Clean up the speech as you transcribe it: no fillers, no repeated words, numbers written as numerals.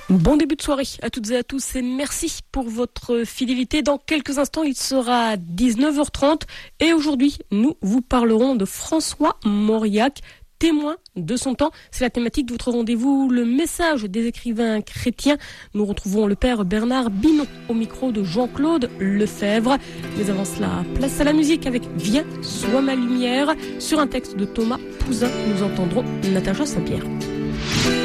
Bon début de soirée à toutes et à tous et merci pour votre fidélité. Dans quelques instants, il sera 19h30 et aujourd'hui, nous vous parlerons de François Mauriac, témoin de son temps. C'est la thématique de votre rendez-vous, le message des écrivains chrétiens. Nous retrouvons le père Bernard Binon au micro de Jean-Claude Lefebvre. Mais avant cela, place à la musique avec Viens, sois ma lumière. Sur un texte de Thomas Pouzin, nous entendrons Natacha Saint-Pierre.